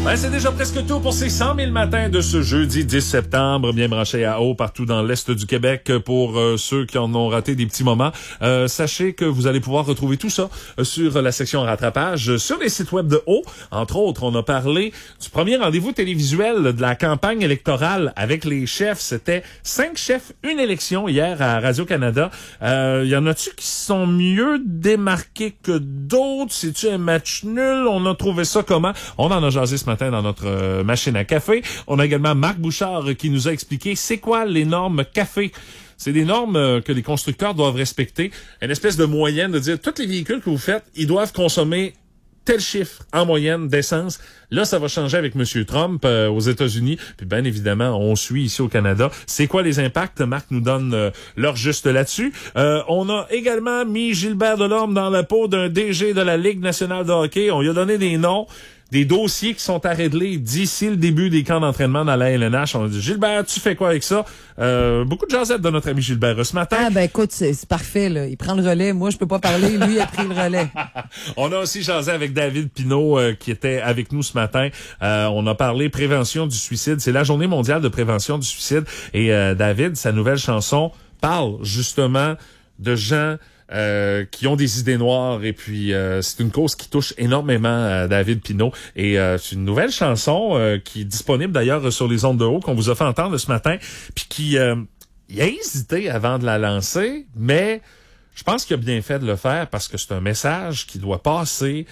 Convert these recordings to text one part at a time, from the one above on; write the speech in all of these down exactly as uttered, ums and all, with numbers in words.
Ben, c'est déjà presque tout pour ces cent mille matins de ce jeudi dix septembre. Bien branché à haut partout dans l'Est du Québec pour euh, ceux qui en ont raté des petits moments. Euh, sachez que vous allez pouvoir retrouver tout ça euh, sur la section rattrapage euh, sur les sites web de haut. Entre autres, on a parlé du premier rendez-vous télévisuel de la campagne électorale avec les chefs. C'était cinq chefs, une élection hier à Radio-Canada. Euh, y en a-tu qui sont mieux démarqués que d'autres? C'est-tu un match nul? On a trouvé ça comment? On en a jasé ce matin dans notre euh, machine à café. On a également Marc Bouchard euh, qui nous a expliqué c'est quoi les normes café. C'est des normes euh, que les constructeurs doivent respecter. Une espèce de moyenne de dire tous les véhicules que vous faites, ils doivent consommer tel chiffre en moyenne d'essence. Là, ça va changer avec M. Trump euh, aux États-Unis. Puis bien évidemment, on suit ici au Canada. C'est quoi les impacts? Marc nous donne euh, l'heure juste là-dessus. Euh, on a également mis Gilbert Delorme dans la peau d'un D G de la Ligue nationale de hockey. On lui a donné des noms, des dossiers qui sont à régler d'ici le début des camps d'entraînement dans la L N H. On a dit, Gilbert, tu fais quoi avec ça? Euh, beaucoup de jasettes de notre ami Gilbert ce matin. Ah ben écoute, c'est, c'est parfait, là. Il prend le relais. Moi, je peux pas parler. Lui, il a pris le relais. On a aussi jasé avec David Pinault euh, qui était avec nous ce matin. Euh, on a parlé prévention du suicide. C'est la journée mondiale de prévention du suicide. Et euh, David, sa nouvelle chanson, parle justement de gens Euh, qui ont des idées noires et puis euh, c'est une cause qui touche énormément à David Pinault et euh, c'est une nouvelle chanson euh, qui est disponible d'ailleurs sur les ondes de haut qu'on vous a fait entendre ce matin puis qui euh, il a hésité avant de la lancer mais je pense qu'il a bien fait de le faire parce que c'est un message qui doit passer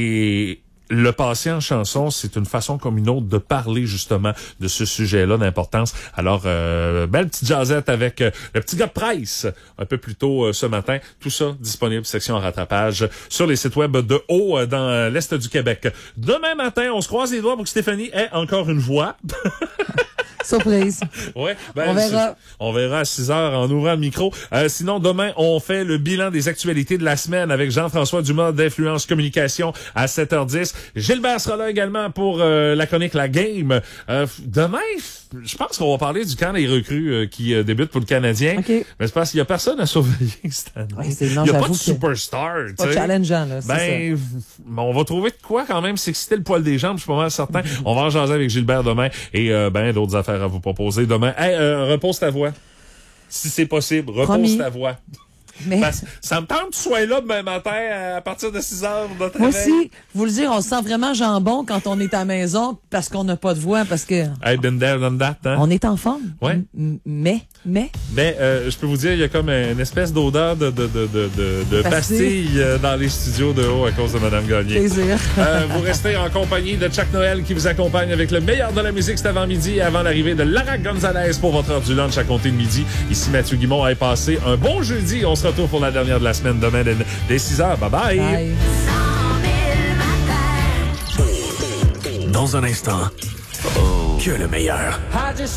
et le passer en chanson, c'est une façon comme une autre de parler justement de ce sujet-là d'importance. Alors, euh, belle petite jazzette avec euh, le petit gars de presse un peu plus tôt euh, ce matin. Tout ça disponible, section rattrapage, sur les sites web de haut euh, dans euh, l'Est du Québec. Demain matin, on se croise les doigts pour que Stéphanie ait encore une voix. Surprise. Ouais, ben, on verra. On verra à six heures en ouvrant le micro. Euh, sinon, demain, on fait le bilan des actualités de la semaine avec Jean-François Dumas d'Influence Communication à sept heures dix. Gilbert sera là également pour euh, la chronique La Game. Euh, demain, je pense qu'on va parler du camp des recrues euh, qui euh, débute pour le Canadien. Okay. Mais c'est parce qu'il y a personne à surveiller cette année. Ouais, c'est, non, il n'y a pas de que superstar. C'est pas challengeant, là. C'est ben, ça. On va trouver de quoi quand même s'exciter le poil des jambes, je suis pas mal certain. On va en jaser avec Gilbert demain et euh, ben d'autres affaires à vous proposer demain. Hey, euh, repose ta voix. Si c'est possible, repose Promis. ta voix. Mais... Parce, ça me tente que tu sois là demain matin à partir de six heures de travail. Moi aussi, vous le dire, on se sent vraiment jambon quand on est à la maison parce qu'on n'a pas de voix, parce que... Hey, been there, done that, hein? On est en forme. Ouais. M- mais, mais... Mais euh, je peux vous dire, il y a comme une espèce d'odeur de, de, de, de, de, de pastilles euh, dans les studios de haut à cause de Mme Gagné. Plaisir. euh, vous restez en compagnie de Chuck Noël qui vous accompagne avec le meilleur de la musique cet avant-midi et avant l'arrivée de Lara Gonzalez pour votre heure du lunch à compter de midi. Ici Mathieu Guimond a passé un bon jeudi. On se retrouve pour la dernière de la semaine demain dès six heures. Bye bye. Bye. Dans un instant, oh. que le meilleur.